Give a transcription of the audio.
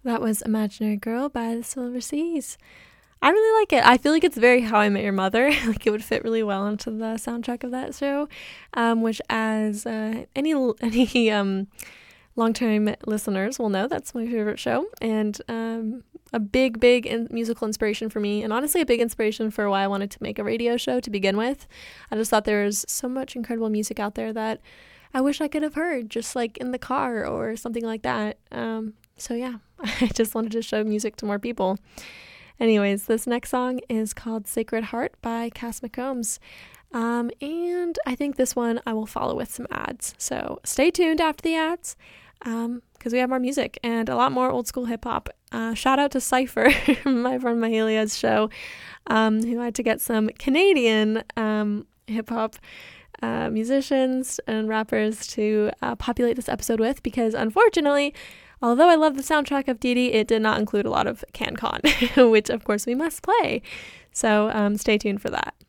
That was Imaginary Girl by the Silver Seas. I really like it. I feel like it's very How I Met Your Mother. Like it would fit really well into the soundtrack of that show, which as any long-term listeners will know, that's my favorite show, and a big musical inspiration for me, and honestly a big inspiration for why I wanted to make a radio show to begin with. I just thought there was so much incredible music out there that I wish I could have heard just like in the car or something like that. So yeah, I just wanted to show music to more people. Anyways, this next song is called Sacred Heart by Cass McCombs. And I think this one I will follow with some ads. So stay tuned after the ads, because we have more music and a lot more old school hip hop. Shout out to Cypher, my friend Mahalia's show, who had to get some Canadian hip hop musicians and rappers to populate this episode with, because unfortunately, although I love the soundtrack of Dee Dee, it did not include a lot of CanCon, which of course we must play. So stay tuned for that.